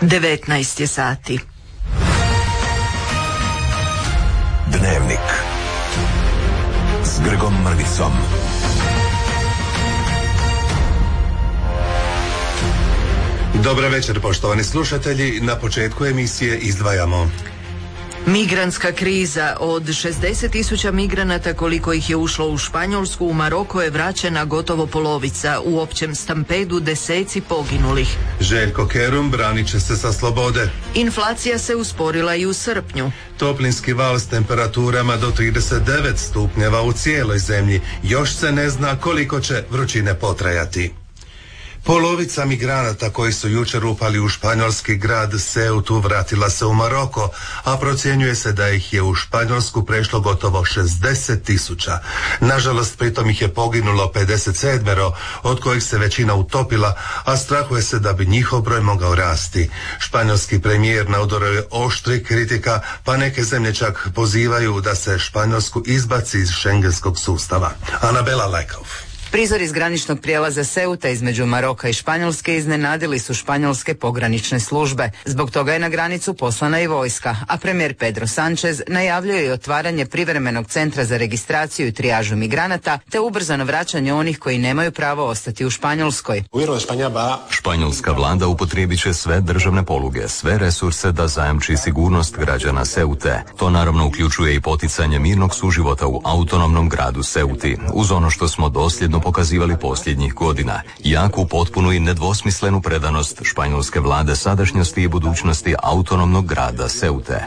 19 je sati. Dnevnik s Grgom Mrvicom. Dobar večer, poštovani slušatelji. Na početku emisije izdvajamo: migrantska kriza. Od 60.000 migranata koliko ih je ušlo u Španjolsku, u Maroko je vraćena gotovo polovica. U općem stampedu deseci poginulih. Željko Kerum branit će se sa slobode. Inflacija se usporila i u srpnju. Toplinski val s temperaturama do 39 stupnjeva u cijeloj zemlji. Još se ne zna koliko će vrućine potrajati. Polovica migranata koji su jučer upali u španjolski grad Ceutu vratila se u Maroko, a procjenjuje se da ih je u Španjolsku prešlo gotovo 60.000. Nažalost, pritom ih je poginulo 57, od kojih se većina utopila, a strahuje se da bi njihov broj mogao rasti. Španjolski premijer na udaru je oštrih kritika, pa neke zemlje čak pozivaju da se Španjolsku izbaci iz šengenskog sustava. Anabela Lajkov. Prizor iz graničnog prijelaza Ceuta između Maroka i Španjolske iznenadili su španjolske pogranične službe. Zbog toga je na granicu poslana i vojska, a premijer Pedro Sánchez najavljuje i otvaranje privremenog centra za registraciju i trijažu migranata, te ubrzano vraćanje onih koji nemaju pravo ostati u Španjolskoj. Španjolska vlada upotrijebit će sve državne poluge, sve resurse da zajamči sigurnost građana Ceute. To naravno uključuje i poticanje mirnog suživota u autonomnom gradu Ceuti, uz ono što smo dosljedno pokazivali posljednjih godina: jaku, potpunu i nedvosmislenu predanost španjolske vlade sadašnjosti i budućnosti autonomnog grada Ceute.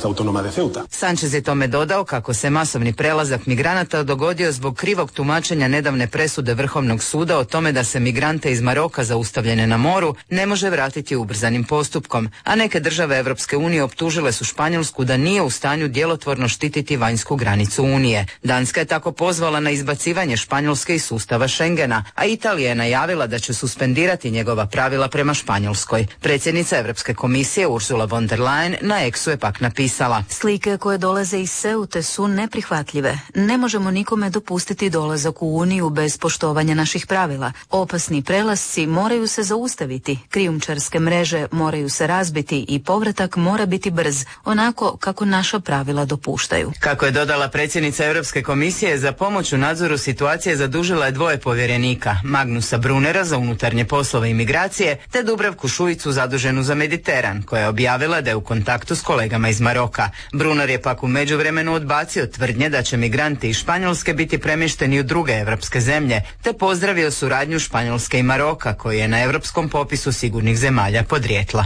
Sánchez je tome dodao kako se masovni prelazak migranata dogodio zbog krivog tumačenja nedavne presude Vrhovnog suda o tome da se migrante iz Maroka zaustavljene na moru ne može vratiti ubrzanim postupkom, a neke države Europske unije optužile su Španjolsku da nije u stanju djelotvorno štititi vanjsku granicu Unije. Danska je tako pozvala na izbacivanje Španjolske iz sustava Schengena, a Italija je najavila da će suspendirati njegova pravila prema Španjolskoj. Predsjednica Europske komisije Ursula von der Leyen na Exu je pak napisala: slike koje dolaze iz Ceute su neprihvatljive. Ne možemo nikome dopustiti dolazak u Uniju bez poštovanja naših pravila. Opasni prelasci moraju se zaustaviti, krijumčarske mreže moraju se razbiti i povratak mora biti brz, onako kako naša pravila dopuštaju. Kako je dodala predsjednica Europske komisije, za pomoć u nadzoru situacije zadužila je dvoje povjerenika: Magnusa Brunera za unutarnje poslove i migracije, te Dubravku Šuicu zaduženu za Mediteran, koja je objavila da je u kontaktu s kolegama iz Maroka. Brunner je pak u međuvremenu odbacio tvrdnje da će migranti iz Španjolske biti premješteni u druge europske zemlje, te pozdravio suradnju Španjolske i Maroka, koji je na europskom popisu sigurnih zemalja podrijetla.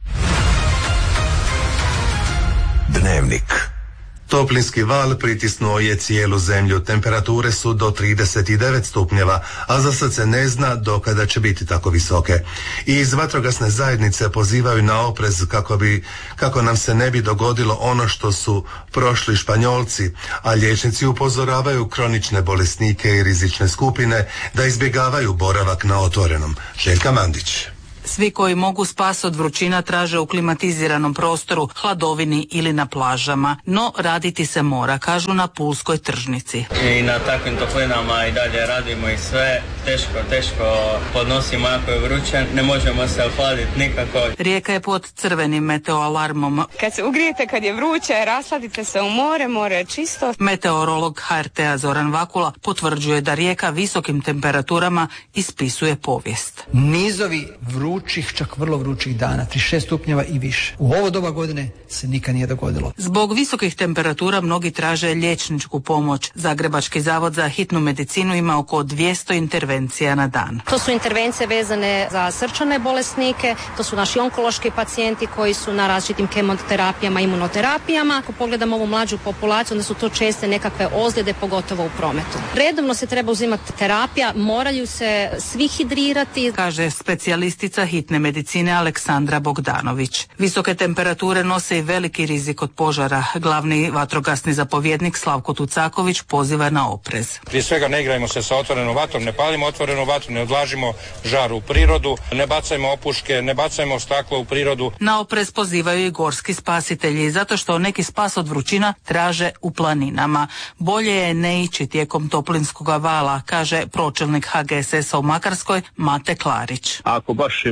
Dnevnik. Toplinski val pritisnuo je cijelu zemlju. Temperature su do 39 stupnjeva, a za sad se ne zna do kada će biti tako visoke. I iz vatrogasne zajednice pozivaju na oprez kako nam se ne bi dogodilo ono što su prošli Španjolci, a liječnici upozoravaju kronične bolesnike i rizične skupine da izbjegavaju boravak na otvorenom. Željka Mandić. Svi koji mogu spas od vrućina traže u klimatiziranom prostoru, hladovini ili na plažama, no raditi se mora, kažu na pulskoj tržnici. I na takvim toplinama i dalje radimo i sve, teško podnosimo jako je vruće, ne možemo se ohladiti nikako. Rijeka je pod crvenim meteoalarmom. Kad se ugrijete, kad je vruće, rasladite se u more je čisto. Meteorolog HRT-a Zoran Vakula potvrđuje da Rijeka visokim temperaturama ispisuje povijest. Nizovi vrućih, čak vrlo vrućih dana, 36 stupnjeva i više. U ovo doba godine se nikad nije dogodilo. Zbog visokih temperatura mnogi traže liječničku pomoć. Zagrebački zavod za hitnu medicinu ima oko 200 intervencija na dan. To su intervencije vezane za srčane bolesnike, to su naši onkološki pacijenti koji su na različitim kemoterapijama, imunoterapijama. Ako pogledamo ovu mlađu populaciju, onda su to česte nekakve ozljede, pogotovo u prometu. Redovno se treba uzimati terapija, moraju se svi hidrirati, kaže specijalistica hitne medicine Aleksandra Bogdanović. Visoke temperature nose i veliki rizik od požara. Glavni vatrogasni zapovjednik Slavko Tucaković poziva na oprez. Prije svega ne igrajmo se sa otvorenom vatrom, ne palimo otvorenu vatru, ne odlažimo žar u prirodu, ne bacajmo opuške, ne bacajmo staklo u prirodu. Na oprez pozivaju i gorski spasitelji, zato što neki spas od vrućina traže u planinama. Bolje je ne ići tijekom toplinskog vala, kaže pročelnik HGSS-a u Makarskoj Mate Klarić. Ako baš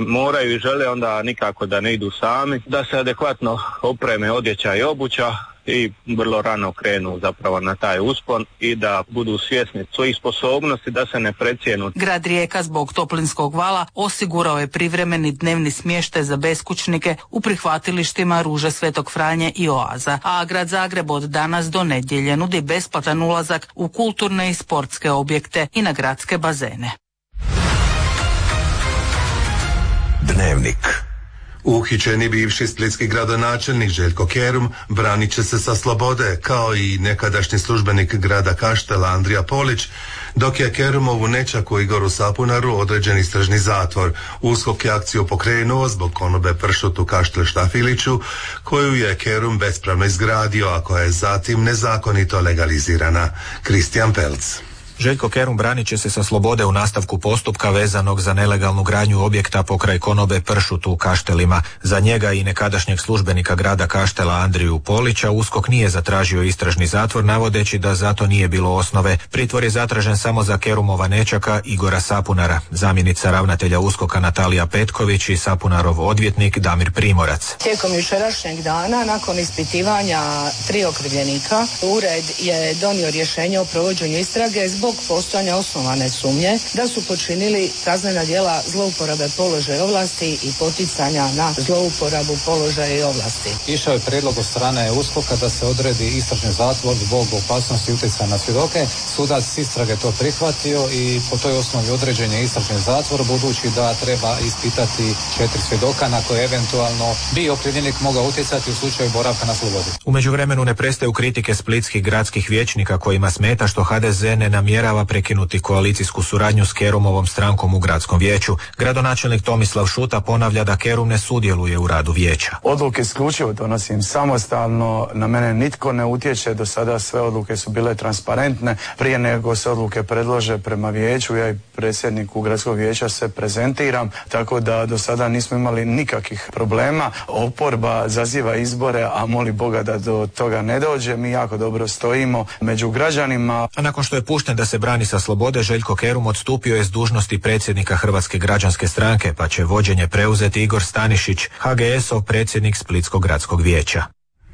moraju i žele, onda nikako da ne idu sami, da se adekvatno opreme odjeća i obuća i vrlo rano krenu zapravo na taj uspon i da budu svjesni svojih sposobnosti, da se ne precijenu. Grad Rijeka zbog toplinskog vala osigurao je privremeni dnevni smještaj za beskućnike u prihvatilištima Ruže Svetog Franje i Oaza, a grad Zagreb od danas do nedjelje nudi besplatan ulazak u kulturne i sportske objekte i na gradske bazene. Dnevnik. Uhićeni bivši splitski gradonačelnik Željko Kerum branit će se sa slobode, kao i nekadašnji službenik grada Kaštela Andrija Polić, dok je Kerumovu nećaku Igoru Sapunaru određen istražni zatvor. USKOK je akciju pokrenuo zbog konobe pršut u Kaštel Štafiliću, koju je Kerum bespravno izgradio, a koja je zatim nezakonito legalizirana. Kristijan Pelc. Željko Kerum branit će se sa slobode u nastavku postupka vezanog za nelegalnu gradnju objekta pokraj konobe pršut u Kaštelima. Za njega i nekadašnjeg službenika grada Kaštela Andriju Polića USKOK nije zatražio istražni zatvor, navodeći da zato nije bilo osnove. Pritvor je zatražen samo za Kerumova nećaka Igora Sapunara. Zamjenica ravnatelja USKOK-a Natalija Petković i Sapunarov odvjetnik Damir Primorac. Tijekom jučerašnjeg dana, nakon ispitivanja 3 okrivljenika, ured je donio rješenje o provođenju istrage zbog postojanja osnovane sumnje da su počinili kaznena djela zlouporabe položaja i ovlasti i poticanja na zlouporabu položaja i ovlasti. Išao je prijedlog od strane USKOK-a da se odredi istražni zatvor zbog opasnosti utjecaja na svjedoke. Sudac istrage to prihvatio i po toj osnovi određen je istražni zatvor, budući da treba ispitati 4 svjedoka na koje eventualno bi okrivljenik mogao utjecati u slučaju boravka na slobodi. U međuvremenu ne prestaju kritike splitskih gradskih vijećnika kojima smeta što HDZ ne namjerava prekinuti koalicijsku suradnju s Kerumovom strankom u gradskom vijeću. Gradonačelnik Tomislav Šuta ponavlja da Kerum ne sudjeluje u radu vijeća. Odluke isključivo donosim samostalno, na mene nitko ne utječe, do sada sve odluke su bile transparentne. Prije nego se odluke predlože prema vijeću, ja i predsjedniku gradskog vijeća se prezentiram, tako da do sada nismo imali nikakvih problema. Oporba zaziva izbore, a moli Boga da do toga ne dođe. Mi jako dobro stojimo među građanima. A nakon što je pušten da se brani sa slobode, Željko Kerum odstupio je s dužnosti predsjednika Hrvatske građanske stranke, pa će vođenje preuzeti Igor Stanišić, HGS-ov predsjednik Splitskog gradskog vijeća.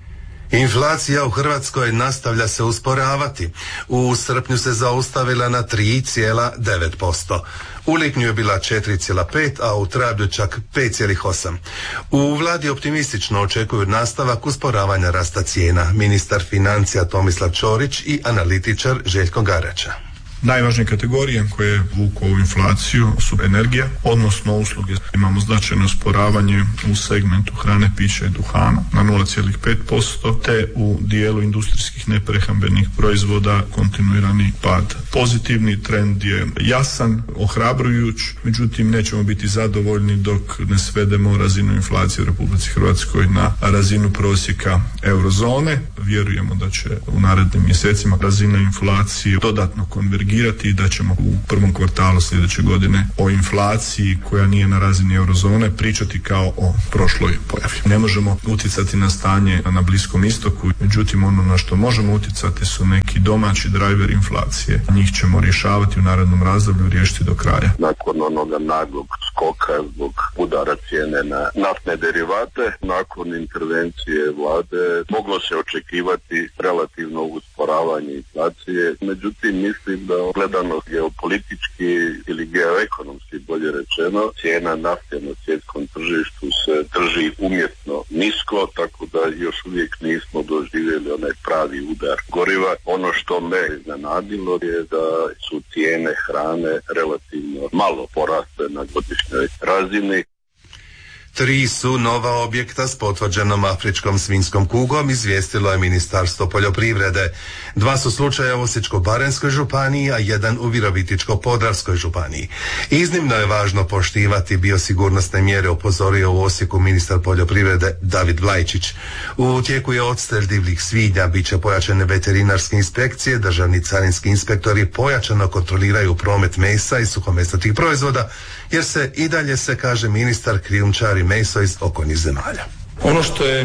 Inflacija u Hrvatskoj nastavlja se usporavati. U srpnju se zaustavila na 3,9%. U lipnju je bila 4,5, a u travnju čak 5,8. U vladi optimistično očekuju nastavak usporavanja rasta cijena. Ministar financija Tomislav Ćorić i analitičar Željko Garača. Najvažnije kategorije koje vuku ovu inflaciju su energija, odnosno usluge. Imamo značajno usporavanje u segmentu hrane, pića i duhana na 0,5%, te u dijelu industrijskih neprehrambenih proizvoda kontinuirani pad. Pozitivni trend je jasan, ohrabrujuć, međutim nećemo biti zadovoljni dok ne svedemo razinu inflacije u Republici Hrvatskoj na razinu prosjeka eurozone. Vjerujemo da će u narednim mjesecima razina inflacije dodatno konvergirati i da ćemo u prvom kvartalu sljedeće godine o inflaciji koja nije na razini eurozone pričati kao o prošloj pojavi. Ne možemo utjecati na stanje na Bliskom istoku, međutim ono na što možemo utjecati su neki domaći driver inflacije. Njih ćemo rješavati u narednom razdoblju, riješiti do kraja. Nakon onoga naglog skoka zbog udara cijene na naftne derivate, nakon intervencije vlade moglo se očekivati relativno usporavanje inflacije, međutim mislim da gledano geopolitički ili geoekonomski bolje rečeno, cijena nafte na svjetskom tržištu se drži umjetno nisko, tako da još uvijek nismo doživjeli onaj pravi udar goriva. Ono što me iznenadilo je da su cijene hrane relativno malo porasle na godišnjoj razini. 3 su nova objekta s potvrđenom afričkom svinjskom kugom, izvijestilo je Ministarstvo poljoprivrede. 2 su slučaja u Osječko-baranjskoj županiji, a 1 u Virovitičko-podravskoj županiji. Iznimno je važno poštivati biosigurnosne mjere, upozorio u Osijeku ministar poljoprivrede David Vlajčić. U tijeku je odstrel divljih svinja, bit će pojačane veterinarske inspekcije, državni carinski inspektori pojačano kontroliraju promet mesa i suhomesnatih proizvoda, jer se i dalje, se kaže ministar, krijumčari meso iz okolnih zemalja. Ono što je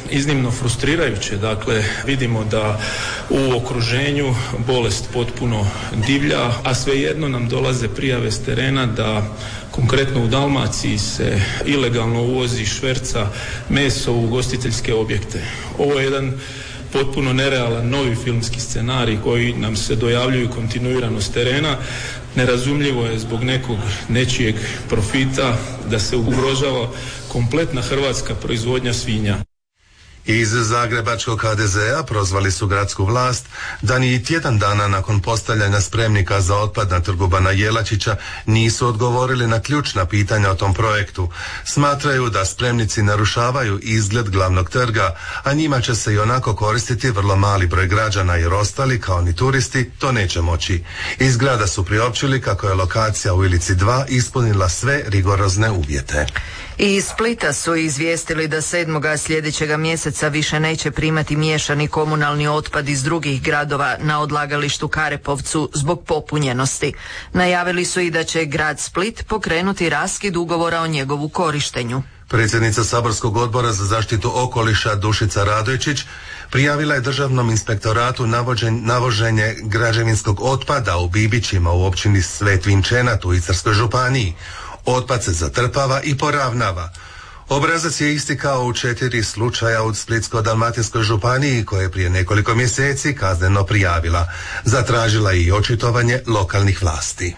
iznimno frustrirajuće. Dakle, vidimo da u okruženju bolest potpuno divlja, a svejedno nam dolaze prijave s terena da konkretno u Dalmaciji se ilegalno uvozi, šverca meso u ugostiteljske objekte. Ovo je jedan potpuno nerealan novi filmski scenarij koji nam se dojavljuju kontinuirano s terena. Nerazumljivo je zbog nečijeg profita da se ugrožava kompletna hrvatska proizvodnja svinja. Iz zagrebačkog HDZ-a prozvali su gradsku vlast da ni tjedan dana nakon postavljanja spremnika za otpad na Trgu Bana Jelačića nisu odgovorili na ključna pitanja o tom projektu. Smatraju da spremnici narušavaju izgled glavnog trga, a njima će se i onako koristiti vrlo mali broj građana jer ostali, kao ni turisti, to neće moći. Iz grada su priopćili kako je lokacija u Ilici 2 ispunila sve rigorozne uvjete. I iz Splita su izvijestili da 7. sljedećega mjeseca više neće primati miješani komunalni otpad iz drugih gradova na odlagalištu Karepovcu zbog popunjenosti. Najavili su i da će grad Split pokrenuti raskid ugovora o njegovu korištenju. Predsjednica Saborskog odbora za zaštitu okoliša Dušica Radojčić prijavila je Državnom inspektoratu navoženje građevinskog otpada u Bibićima u općini Svet Vinčenat u Istarskoj županiji. Otpad se zatrpava i poravnava. Obrazac je isti kao u 4 slučaja u Splitsko-dalmatinskoj županiji koje je prije nekoliko mjeseci kazneno prijavila. Zatražila je i očitovanje lokalnih vlasti.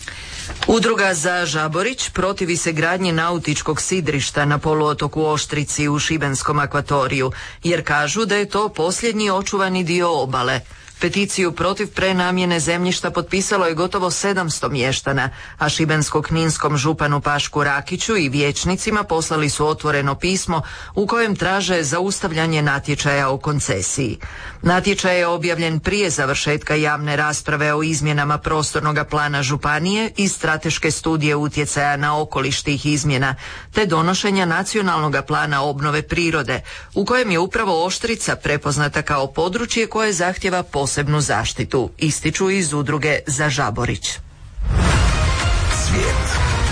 Udruga za Žaborić protivi se gradnji nautičkog sidrišta na poluotoku Oštrici u šibenskom akvatoriju, jer kažu da je to posljednji očuvani dio obale. Peticiju protiv prenamjene zemljišta potpisalo je gotovo 700 mještana, a šibensko-kninskom županu Pašku Rakiću i vijećnicima poslali su otvoreno pismo u kojem traže zaustavljanje natječaja o koncesiji. Natječaj je objavljen prije završetka javne rasprave o izmjenama prostornog plana županije i strateške studije utjecaja na okoliš tih izmjena, te donošenja nacionalnog plana obnove prirode, u kojem je upravo Oštrica prepoznata kao područje koje zahtjeva posebnu zaštitu, ističu iz Udruge za Žaborić. Svijet.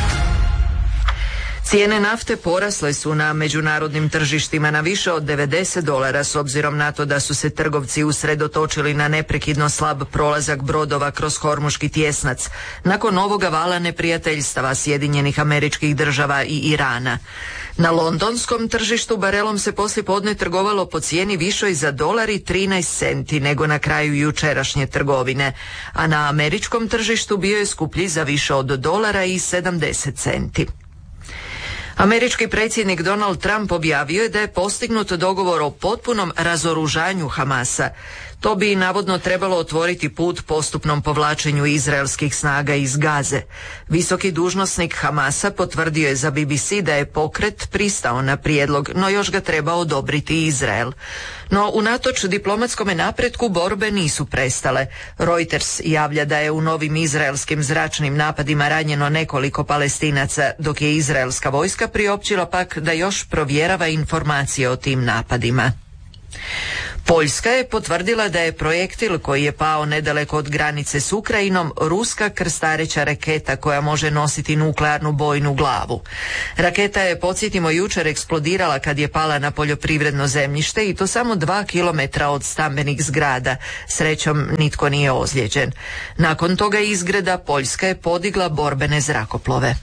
Cijene nafte porasle su na međunarodnim tržištima na više od $90 s obzirom na to da su se trgovci usredotočili na neprekidno slab prolazak brodova kroz Hormuški tjesnac nakon ovoga vala neprijateljstava Sjedinjenih Američkih Država i Irana. Na londonskom tržištu barelom se poslijepodne trgovalo po cijeni višoj za $1.13 nego na kraju jučerašnje trgovine, a na američkom tržištu bio je skuplji za više od $1.70. Američki predsjednik Donald Trump objavio je da je postignut dogovor o potpunom razoružanju Hamasa. To bi navodno trebalo otvoriti put postupnom povlačenju izraelskih snaga iz Gaze. Visoki dužnosnik Hamasa potvrdio je za BBC da je pokret pristao na prijedlog, no još ga treba odobriti Izrael. No, unatoč diplomatskome napretku borbe nisu prestale. Reuters javlja da je u novim izraelskim zračnim napadima ranjeno nekoliko Palestinaca, dok je izraelska vojska priopćila pak da još provjerava informacije o tim napadima. Poljska je potvrdila da je projektil koji je pao nedaleko od granice s Ukrajinom ruska krstareća raketa koja može nositi nuklearnu bojnu glavu. Raketa je, podsjetimo, jučer eksplodirala kad je pala na poljoprivredno zemljište i to samo 2 kilometra od stambenih zgrada. Srećom nitko nije ozlijeđen. Nakon toga izgreda Poljska je podigla borbene zrakoplove.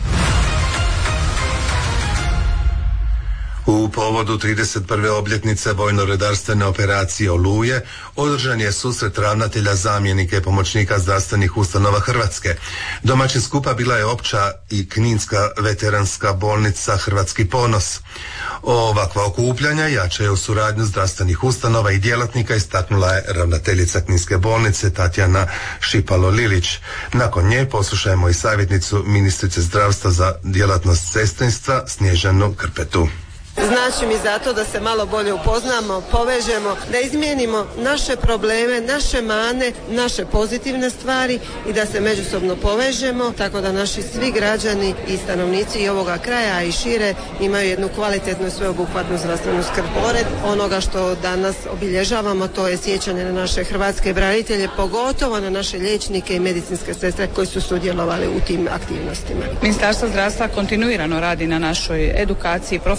U povodu 31. obljetnice vojno-redarstvene operacije Oluje održan je susret ravnatelja, zamjenika i pomoćnika zdravstvenih ustanova Hrvatske. Domaćin skupa bila je Opća i Kninska veteranska bolnica Hrvatski ponos. Ovakva okupljanja jačaju suradnju zdravstvenih ustanova i djelatnika, istaknula je ravnateljica Kninske bolnice Tatjana Šipalo-Lilić. Nakon nje poslušajmo i savjetnicu ministrice zdravstva za djelatnost sestrinstva Snježanu Krpetu. Znači mi zato da se malo bolje upoznamo, povežemo, da izmijenimo naše probleme, naše mane, naše pozitivne stvari i da se međusobno povežemo, tako da naši svi građani i stanovnici i ovoga kraja i šire imaju jednu kvalitetnu i sveobuhvatnu zdravstvenu skrb. Pored onoga što danas obilježavamo, to je sjećanje na naše hrvatske branitelje, pogotovo na naše liječnike i medicinske sestre koji su sudjelovali u tim aktivnostima. Ministarstvo zdravstva kontinuirano radi na našoj edukaciji, profesionalizaciji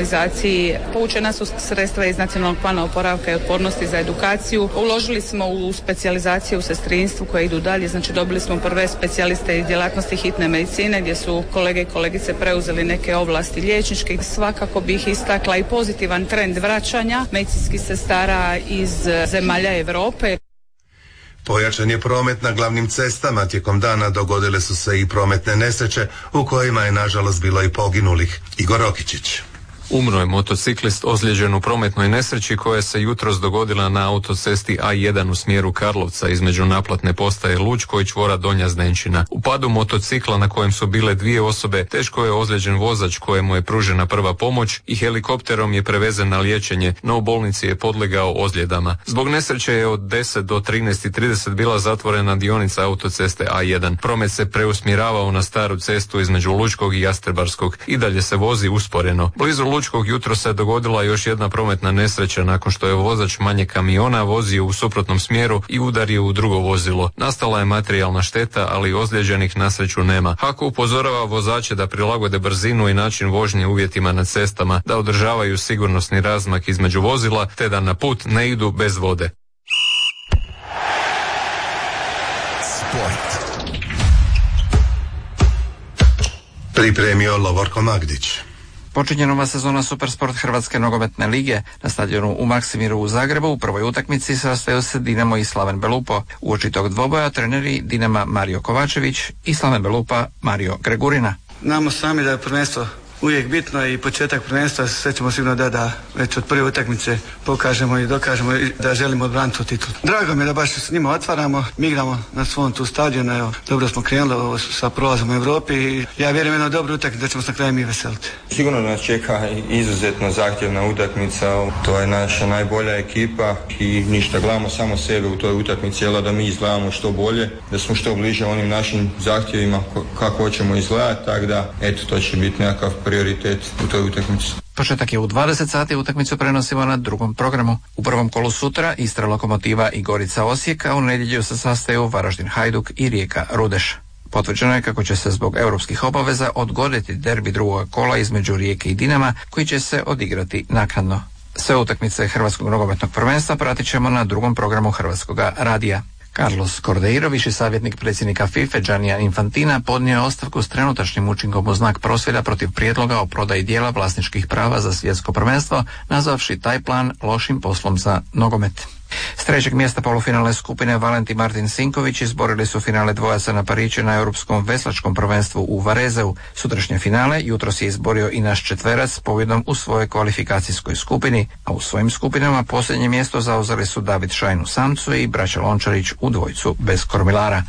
specijalizaciji. Povučena su sredstva iz Nacionalnog plana oporavka i otpornosti za edukaciju. Uložili smo u specijalizaciju u sestrinstvu koje idu dalje, znači dobili smo prve specijaliste iz djelatnosti hitne medicine gdje su kolege i kolegice preuzeli neke ovlasti liječničke. Svakako bih istakla i pozitivan trend vraćanja medicinskih sestara iz zemalja Europe. Pojačan je promet na glavnim cestama. Tijekom dana dogodile su se i prometne nesreće u kojima je nažalost bilo i poginulih. Igor Rokičić. Umro je motociklist ozlijeđen u prometnoj nesreći koja se jutros dogodila na autocesti A1 u smjeru Karlovca između naplatne postaje Lučko i čvora Donja Zdenčina. U padu motocikla na kojem su bile 2 osobe teško je ozlijeđen vozač kojemu je pružena prva pomoć i helikopterom je prevezen na liječenje, no u bolnici je podlegao ozljedama. Zbog nesreće je od 10 do 13:30 bila zatvorena dionica autoceste A1. Promet se preusmjeravao na staru cestu između Lučkog i Jastrebarskog i dalje se vozi usporeno. Blizu Lučkog jutro se dogodila još jedna prometna nesreća nakon što je vozač manje kamiona vozio u suprotnom smjeru i udario u drugo vozilo. Nastala je materijalna šteta, ali ozlijeđenih na sreću nema. HAKO upozorava vozače da prilagode brzinu i način vožnje uvjetima na cestama, da održavaju sigurnosni razmak između vozila, te da na put ne idu bez vode. Sport. Pripremio Lovorko Magdić. Počinje nova sezona Supersport Hrvatske nogometne lige. Na stadionu u Maksimiru u Zagrebu u prvoj utakmici sastaju se Dinamo i Slaven Belupo. Uoči tog dvoboja treneri Dinama Mario Kovačević i Slaven Belupa Mario Gregurina. Znamo sami da je prvenstvo uvijek bitno i početak prvenstva, sve ćemo sigurno da već od prve utakmice pokažemo i dokažemo da želimo odbraniti tu titulu. Drago mi je da baš s njima otvaramo, mi igramo na svom tu stadionu, evo, dobro smo krenuli sa prolazom u Europi i ja vjerujem jednu dobru utakmicu da ćemo se na kraju mi veseliti. Sigurno nas čeka izuzetno zahtjevna utakmica, to je naša najbolja ekipa i ništa, gledamo samo sebe u toj utakmici, jel da mi izgledamo što bolje, da smo što bliže onim našim zahtjevima kako hoćemo izgledati, tako da eto to će biti nekakav prioritet u toj utakmici. Početak je u 20 sati, utakmicu prenosimo na drugom programu. U prvom kolu sutra Istra Lokomotiva i Gorica Osijek, a u nedjelju se sastaju Varaždin Hajduk i Rijeka Rudeš. Potvrđeno je kako će se zbog europskih obaveza odgoditi derbi drugog kola između Rijeke i Dinama, koji će se odigrati naknadno. Sve utakmice Hrvatskog nogometnog prvenstva pratit ćemo na drugom programu Hrvatskoga radija. Carlos Cordeiro, viši savjetnik predsjednika FIFA Giannija Infantina, podnio je ostavku s trenutačnim učinkom u znak prosvjeda protiv prijedloga o prodaji dijela vlasničkih prava za svjetsko prvenstvo, nazvavši taj plan lošim poslom za nogomet. S trećeg mjesta polufinalne skupine Valentin Martin Sinković izborili su finale dvojaca na Pariću na europskom veslačkom prvenstvu u Varezeu. Sutrašnje finale jutros je izborio i naš četverac s pobjedom u svojoj kvalifikacijskoj skupini, a u svojim skupinama posljednje mjesto zauzeli su David Šajn u samcu i braća Lončarić u dvojcu bez kormilara.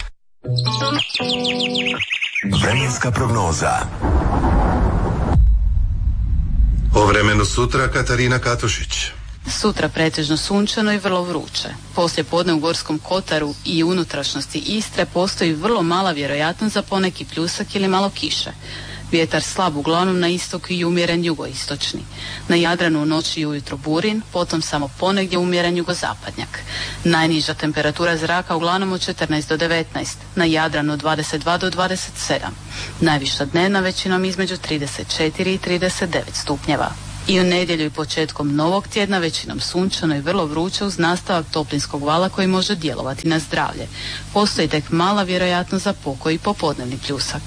Vremenska prognoza. O vremenu sutra Katarina Katušić. Sutra pretežno sunčano i vrlo vruće. Poslije podne u Gorskom kotaru i unutrašnjosti Istre postoji vrlo mala vjerojatnost za poneki pljusak ili malo kiše. Vjetar slab uglavnom na istok i umjeren jugoistočni. Na Jadranu u noći i ujutro burin, potom samo ponegdje umjeren jugozapadnjak. Najniža temperatura zraka uglavnom od 14 do 19, na Jadranu od 22 do 27. Najviša dnevna većinom između 34 i 39 stupnjeva. I u nedjelju i početkom novog tjedna većinom sunčano i vrlo vruće uz nastavak toplinskog vala koji može djelovati na zdravlje. Postoji tek mala vjerojatnost za pokoj i popodnevni pljusak.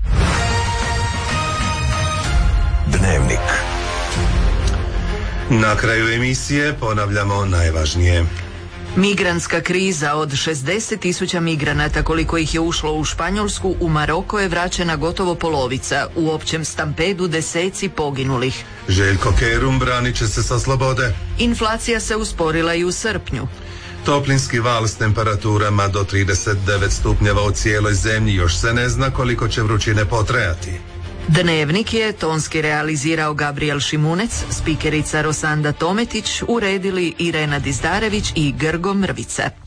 Dnevnik. Na kraju emisije ponavljamo najvažnije. Migrantska kriza od 60.000 migranata koliko ih je ušlo u Španjolsku, u Maroko je vraćena gotovo polovica. U općem stampedu deseci poginulih. Željko Kerum branit će se sa slobode. Inflacija se usporila i u srpnju. Toplinski val s temperaturama do 39 stupnjeva u cijeloj zemlji, još se ne zna koliko će vrućine potrajati. Dnevnik je tonski realizirao Gabriel Šimunec, spikerica Rosanda Tometić, uredili Irena Dizdarević i Grgo Mrvica.